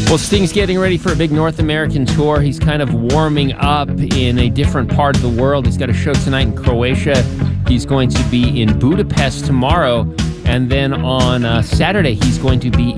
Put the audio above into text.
Well, Sting's getting ready for a big North American tour. He's kind of warming up in a different part of the world. He's got a show tonight in Croatia. He's going to be in Budapest tomorrow. And then on Saturday, he's going to be